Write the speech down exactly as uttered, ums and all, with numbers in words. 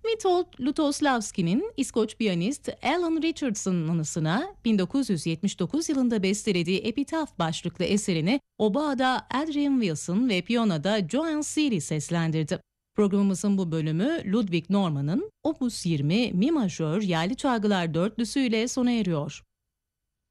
Witold Lutosławski'nin İskoç piyanist Alan Richardson'ın anısına bin dokuz yüz yetmiş dokuz yılında bestelediği Epitaph başlıklı eserini obada Adrian Wilson ve piyanoda Joan Seeley seslendirdi. Programımızın bu bölümü Ludwig Normann'ın Opus yirmi Mi majör yaylı çalgılar dörtlüsü ile sona eriyor.